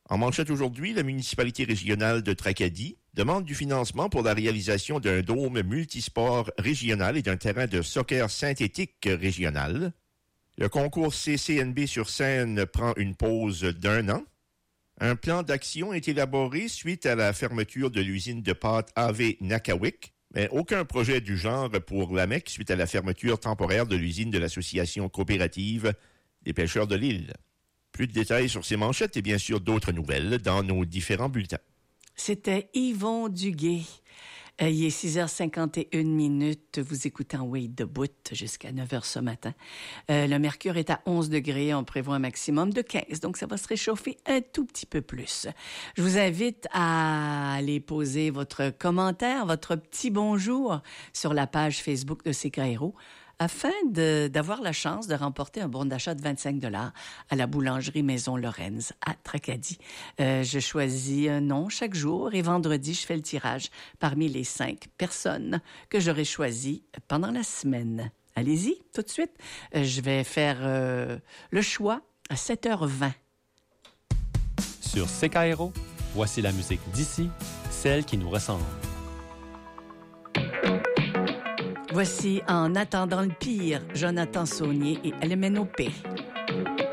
En manchette aujourd'hui, la municipalité régionale de Tracadie demande du financement pour la réalisation d'un dôme multisport régional et d'un terrain de soccer synthétique régional. Le concours CCNB sur Seine prend une pause d'1 an. Un plan d'action est élaboré suite à la fermeture de l'usine de pâtes AV Nakawic, mais aucun projet du genre pour l'AMEC suite à la fermeture temporaire de l'usine de l'Association coopérative des pêcheurs de l'île. Plus de détails sur ces manchettes et bien sûr d'autres nouvelles dans nos différents bulletins. C'était Yvon Duguay. Il est 6h51. Vous écoutez en Wade debout jusqu'à 9h ce matin. Le mercure est à 11 degrés. On prévoit un maximum de 15. Donc, ça va se réchauffer un tout petit peu plus. Je vous invite à aller poser votre commentaire, votre petit bonjour sur la page Facebook de CKRO afin d'avoir la chance de remporter un bon d'achat de 25 $ à la boulangerie Maison Lorenz à Tracadie. Je choisis un nom chaque jour et vendredi, je fais le tirage parmi les 5 personnes que j'aurai choisies pendant la semaine. Allez-y, tout de suite. Je vais faire le choix à 7h20. Sur CKRO, voici la musique d'ici, celle qui nous ressemble. Voici En attendant le pire, Jonathan Saunier et Elemenopé.